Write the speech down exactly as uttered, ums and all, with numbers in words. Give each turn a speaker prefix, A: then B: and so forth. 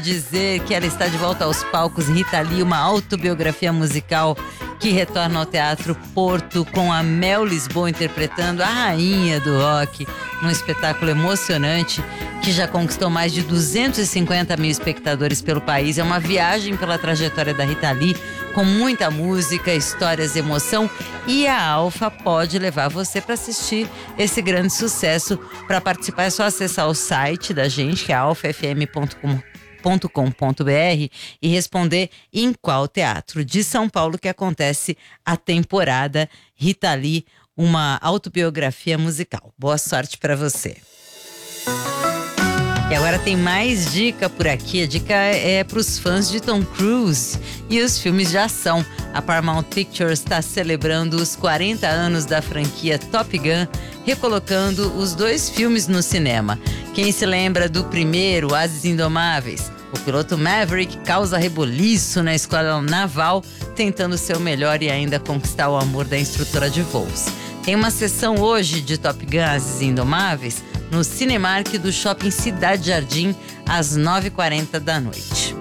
A: Dizer que ela está de volta aos palcos. Rita Lee, uma autobiografia musical que retorna ao Teatro Porto com a Mel Lisboa interpretando a rainha do rock, num espetáculo emocionante que já conquistou mais de duzentos e cinquenta mil espectadores pelo país. É uma viagem pela trajetória da Rita Lee, com muita música, histórias, emoção, e a Alfa pode levar você para assistir esse grande sucesso. Para participar é só acessar o site da gente, que é alfa f m ponto com ponto br, e responder em qual teatro de São Paulo que acontece a temporada Rita Lee, uma autobiografia musical. Boa sorte para você. E agora tem mais dica por aqui. A dica é para os fãs de Tom Cruise e os filmes de ação. A Paramount Pictures está celebrando os quarenta anos da franquia Top Gun, recolocando os dois filmes no cinema. Quem se lembra do primeiro, Ases Indomáveis? O piloto Maverick causa reboliço na escola naval, tentando ser o melhor e ainda conquistar o amor da instrutora de voos. Tem uma sessão hoje de Top Gun Ases Indomáveis no Cinemark do Shopping Cidade Jardim, às nove e quarenta da noite.